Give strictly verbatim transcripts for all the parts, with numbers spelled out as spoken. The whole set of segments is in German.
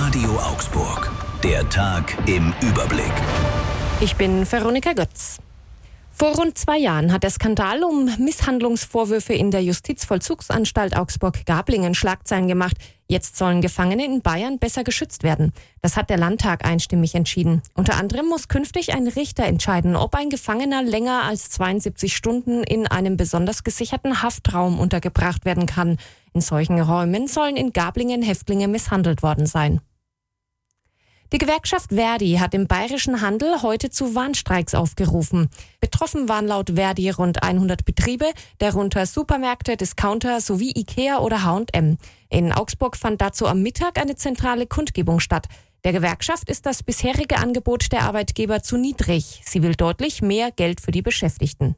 Radio Augsburg. Der Tag im Überblick. Ich bin Veronika Götz. Vor rund zwei Jahren hat der Skandal um Misshandlungsvorwürfe in der Justizvollzugsanstalt Augsburg-Gablingen Schlagzeilen gemacht. Jetzt sollen Gefangene in Bayern besser geschützt werden. Das hat der Landtag einstimmig entschieden. Unter anderem muss künftig ein Richter entscheiden, ob ein Gefangener länger als zweiundsiebzig Stunden in einem besonders gesicherten Haftraum untergebracht werden kann. In solchen Räumen sollen in Gablingen Häftlinge misshandelt worden sein. Die Gewerkschaft Verdi hat im bayerischen Handel heute zu Warnstreiks aufgerufen. Betroffen waren laut Verdi rund hundert Betriebe, darunter Supermärkte, Discounter sowie Ikea oder H und M. In Augsburg fand dazu am Mittag eine zentrale Kundgebung statt. Der Gewerkschaft ist das bisherige Angebot der Arbeitgeber zu niedrig. Sie will deutlich mehr Geld für die Beschäftigten.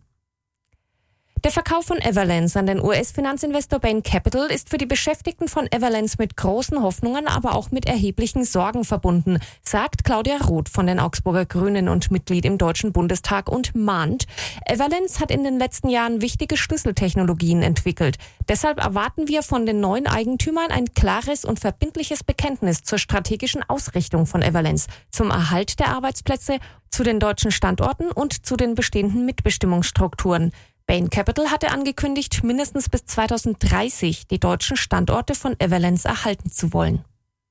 Der Verkauf von Everlance an den U S-Finanzinvestor Bain Capital ist für die Beschäftigten von Everlance mit großen Hoffnungen, aber auch mit erheblichen Sorgen verbunden, sagt Claudia Roth von den Augsburger Grünen und Mitglied im Deutschen Bundestag und mahnt, Everlance hat in den letzten Jahren wichtige Schlüsseltechnologien entwickelt. Deshalb erwarten wir von den neuen Eigentümern ein klares und verbindliches Bekenntnis zur strategischen Ausrichtung von Everlance, zum Erhalt der Arbeitsplätze, zu den deutschen Standorten und zu den bestehenden Mitbestimmungsstrukturen. Bain Capital hatte angekündigt, mindestens bis zweitausenddreißig die deutschen Standorte von Everlance erhalten zu wollen.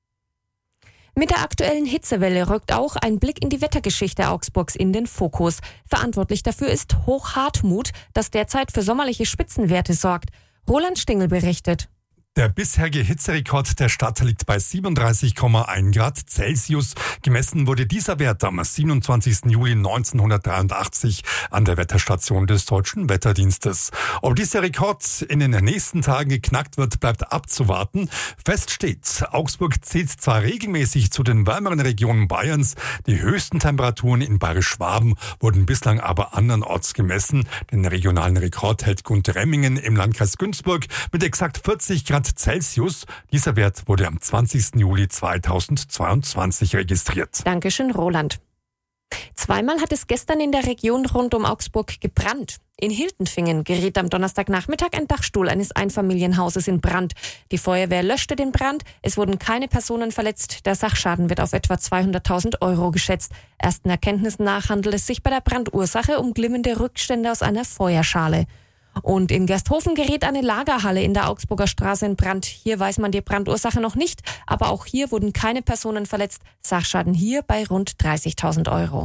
Mit der aktuellen Hitzewelle rückt auch ein Blick in die Wettergeschichte Augsburgs in den Fokus. Verantwortlich dafür ist Hochhartmut, das derzeit für sommerliche Spitzenwerte sorgt. Roland Stingel berichtet. Der bisherige Hitzerekord der Stadt liegt bei siebenunddreißig Komma eins Grad Celsius. Gemessen wurde dieser Wert am siebenundzwanzigsten Juli neunzehnhundertdreiundachtzig an der Wetterstation des Deutschen Wetterdienstes. Ob dieser Rekord in den nächsten Tagen geknackt wird, bleibt abzuwarten. Fest steht, Augsburg zählt zwar regelmäßig zu den wärmeren Regionen Bayerns, die höchsten Temperaturen in Bayerisch-Schwaben wurden bislang aber andernorts gemessen. Den regionalen Rekord hält Gundremmingen im Landkreis Günzburg mit exakt vierzig Grad Celsius. Dieser Wert wurde am zwanzigsten Juli zweitausendzweiundzwanzig registriert. Dankeschön, Roland. Zweimal hat es gestern in der Region rund um Augsburg gebrannt. In Hiltenfingen geriet am Donnerstagnachmittag ein Dachstuhl eines Einfamilienhauses in Brand. Die Feuerwehr löschte den Brand. Es wurden keine Personen verletzt. Der Sachschaden wird auf etwa zweihunderttausend Euro geschätzt. Ersten Erkenntnissen nach handelt es sich bei der Brandursache um glimmende Rückstände aus einer Feuerschale. Und in Gersthofen gerät eine Lagerhalle in der Augsburger Straße in Brand. Hier weiß man die Brandursache noch nicht, aber auch hier wurden keine Personen verletzt. Sachschaden hier bei rund dreißigtausend Euro.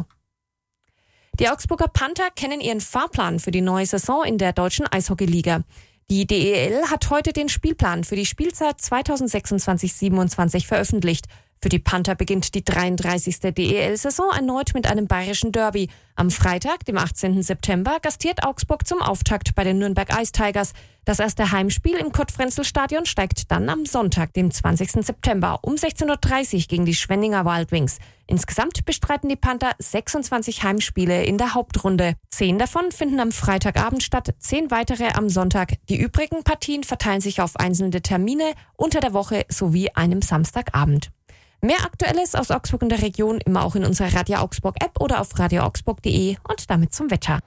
Die Augsburger Panther kennen ihren Fahrplan für die neue Saison in der deutschen Eishockeyliga. Die D E L hat heute den Spielplan für die Spielzeit zweitausendsechsundzwanzig siebenundzwanzig veröffentlicht. Für die Panther beginnt die dreiunddreißigste D E L-Saison erneut mit einem bayerischen Derby. Am Freitag, dem achtzehnten September, gastiert Augsburg zum Auftakt bei den Nürnberg Ice Tigers. Das erste Heimspiel im Kurt-Frenzel-Stadion steigt dann am Sonntag, dem zwanzigsten September, um sechzehn Uhr dreißig gegen die Schwenninger Wild Wings. Insgesamt bestreiten die Panther sechsundzwanzig Heimspiele in der Hauptrunde. Zehn davon finden am Freitagabend statt, zehn weitere am Sonntag. Die übrigen Partien verteilen sich auf einzelne Termine unter der Woche sowie einem Samstagabend. Mehr Aktuelles aus Augsburg und der Region immer auch in unserer Radio Augsburg App oder auf radio augsburg punkt de und damit zum Wetter.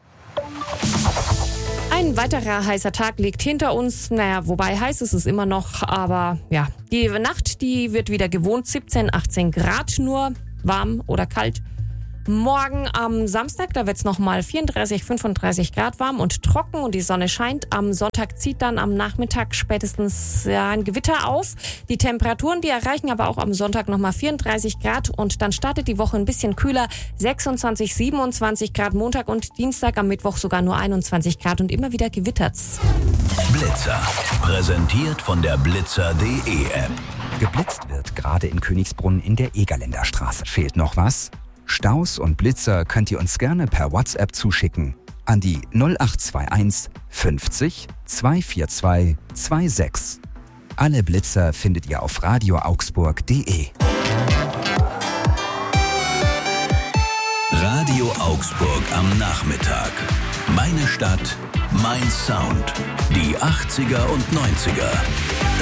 Ein weiterer heißer Tag liegt hinter uns. Naja, wobei heiß ist es immer noch, aber ja, die Nacht, die wird wieder gewohnt. siebzehn, achtzehn Grad nur, warm oder kalt. Morgen am Samstag, da wird es nochmal vierunddreißig, fünfunddreißig Grad warm und trocken und die Sonne scheint. Am Sonntag zieht dann am Nachmittag spätestens ja, ein Gewitter auf. Die Temperaturen, die erreichen aber auch am Sonntag nochmal vierunddreißig Grad und dann startet die Woche ein bisschen kühler. sechsundzwanzig, siebenundzwanzig Grad Montag und Dienstag, am Mittwoch sogar nur einundzwanzig Grad und immer wieder gewittert's. Blitzer, präsentiert von der blitzer punkt de App. Geblitzt wird gerade in Königsbrunn in der Egerländer Straße. Fehlt noch was? Staus und Blitzer könnt ihr uns gerne per WhatsApp zuschicken an die null acht zwei eins fünfzig zweihundertzweiundvierzig sechsundzwanzig. Alle Blitzer findet ihr auf radio augsburg punkt de. Radio Augsburg am Nachmittag. Meine Stadt, mein Sound. Die achtziger und neunziger.